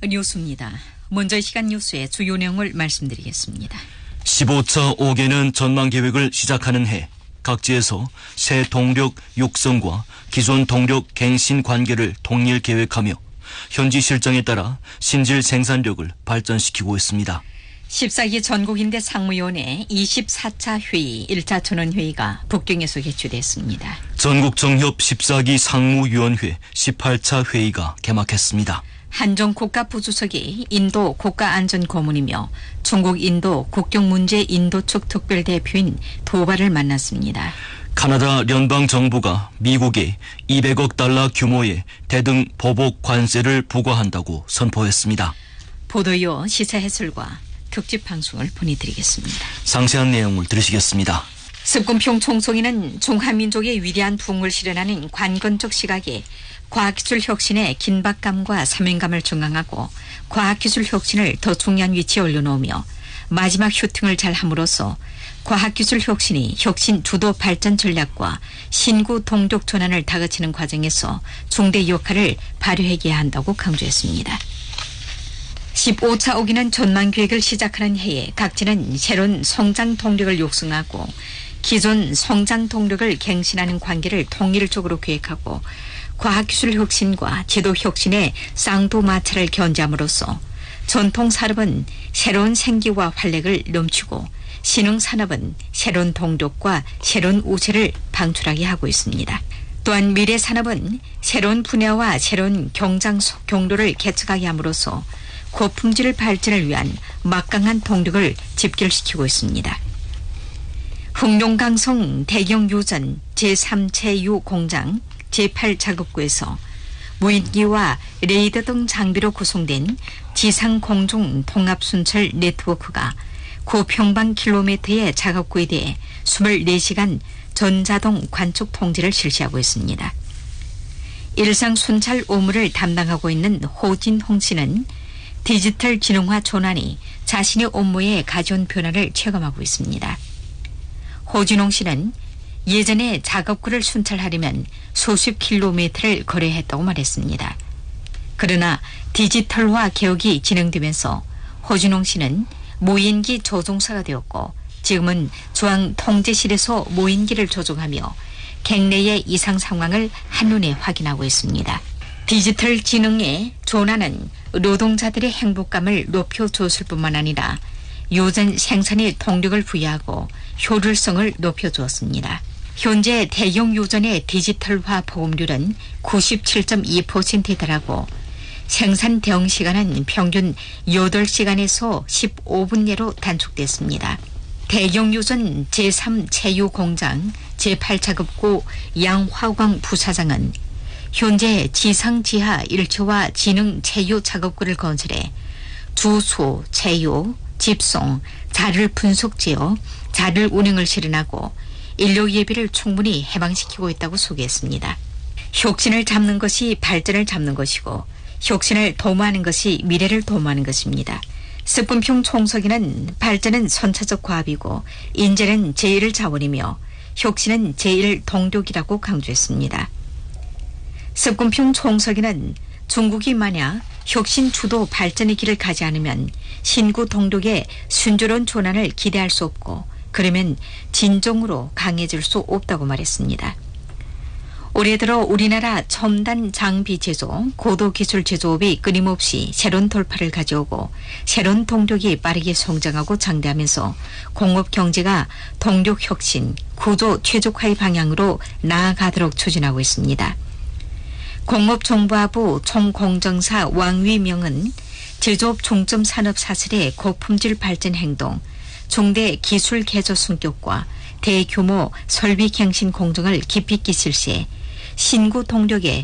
뉴스입니다. 먼저 이 시간 뉴스의 주요 내용을 말씀드리겠습니다. 15차 5개년 전망 계획을 시작하는 해 각지에서 새 동력 육성과 기존 동력 갱신 관계를 통일 계획하며 현지 실정에 따라 신질 생산력을 발전시키고 있습니다. 14기 전국인대 상무위원회 24차 회의 1차 전원회의가 북경에서 개최됐습니다. 전국정협 14기 상무위원회 18차 회의가 개막했습니다. 한정 국가부주석이 인도 국가안전고문이며 중국 인도 국경문제 인도 측 특별대표인 도발을 만났습니다. 카나다 연방정부가 미국에 200억 달러 규모의 대등 보복 관세를 부과한다고 선포했습니다. 보도요 시사 해설과 특집 방송을 보내드리겠습니다. 상세한 내용을 들으시겠습니다. 습군평 총총위는 중화민족의 위대한 부흥을 실현하는 관건적 시각에 과학기술 혁신의 긴박감과 사명감을 증강하고 과학기술 혁신을 더 중요한 위치에 올려놓으며 마지막 휴팅을 잘 함으로써 과학기술 혁신이 혁신 주도 발전 전략과 신구 동력 전환을 다그치는 과정에서 중대 역할을 발휘하게 한다고 강조했습니다. 15차 5기년 전망계획을 시작하는 해에 각지는 새로운 성장 동력을 육성하고 기존 성장 동력을 갱신하는 관계를 통일적으로 계획하고 과학기술 혁신과 제도 혁신의 쌍도마차를 견제함으로써 전통산업은 새로운 생기와 활력을 넘치고 신흥산업은 새로운 동력과 새로운 우세를 방출하게 하고 있습니다. 또한 미래산업은 새로운 분야와 새로운 경장 경로를 개척하게 함으로써 고품질 발전을 위한 막강한 동력을 집결시키고 있습니다. 흑룡강성 대경유전 제3체유 공장 제8작업구에서 무인기와 레이더 등 장비로 구성된 지상공중 통합순찰 네트워크가 9평방킬로미터의 작업구에 대해 24시간 전자동 관측 통제를 실시하고 있습니다. 일상 순찰 업무를 담당하고 있는 호진홍 씨는 디지털 지능화 전환이 자신의 업무에 가져온 변화를 체감하고 있습니다. 호진홍 씨는 예전에 작업구를 순찰하려면 수십 킬로미터를 거려야 했다고 말했습니다. 그러나 디지털화 개혁이 진행되면서 호진홍 씨는 무인기 조종사가 되었고 지금은 중앙통제실에서 무인기를 조종하며 객내의 이상 상황을 한눈에 확인하고 있습니다. 디지털 지능의 전환은 노동자들의 행복감을 높여줬을 뿐만 아니라 유전 생산의 동력을 부여하고 효율성을 높여주었습니다. 현재 대형 유전의 디지털화 보험률은 97.2%에 달하고 생산 대응 시간은 평균 8시간에서 15분 내로 단축됐습니다. 대형 유전 제3체유 공장 제8작업구 양화광 부사장은 현재 지상 지하 1체와 지능 체유 작업구를 건설해 주수, 체유, 집송, 자를 분석지어 자를 운행을 실현하고 인력 예비를 충분히 해방시키고 있다고 소개했습니다. 혁신을 잡는 것이 발전을 잡는 것이고 혁신을 도모하는 것이 미래를 도모하는 것입니다. 습군평 총석이는 발전은 선차적 과업이고 인재는 제1 자원이며 혁신은 제1 동력이라고 강조했습니다. 습군평 총석이는 중국이 만약 혁신 주도 발전의 길을 가지 않으면 신구 동력의 순조로운 전환을 기대할 수 없고 그러면 진정으로 강해질 수 없다고 말했습니다. 올해 들어 우리나라 첨단 장비 제조, 고도기술 제조업이 끊임없이 새로운 돌파를 가져오고 새로운 동력이 빠르게 성장하고 장대하면서 공업 경제가 동력 혁신, 구조 최적화의 방향으로 나아가도록 추진하고 있습니다. 공업정보화부 총공정사 왕위명은 제조업 중점 산업 사슬의 고품질 발전 행동, 중대 기술 개조 성격과 대규모 설비 갱신 공정을 깊이 있게 실시해 신구 동력의